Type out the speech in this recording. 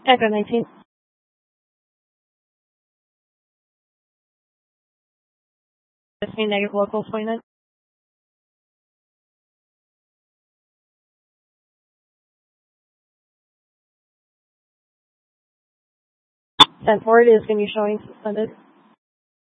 Echo 19. Negative local 29. Sent forward is going to be showing suspended.